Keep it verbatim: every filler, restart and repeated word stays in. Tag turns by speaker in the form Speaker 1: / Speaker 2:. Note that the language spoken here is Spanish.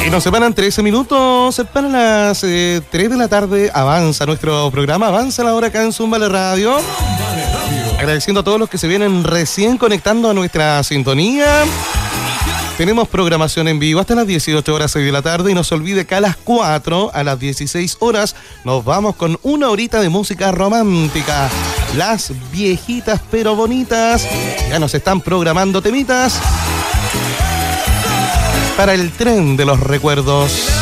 Speaker 1: Y nos separan trece minutos para las eh, tres de la tarde. Avanza nuestro programa, avanza la hora acá en Zumbale Radio. Agradeciendo a todos los que se vienen recién conectando a nuestra sintonía. Tenemos programación en vivo hasta las dieciocho horas seis de la tarde y no se olvide que a las cuatro, a las dieciséis horas, nos vamos con una horita de música romántica. Las viejitas pero bonitas ya nos están programando temitas para el tren de los recuerdos.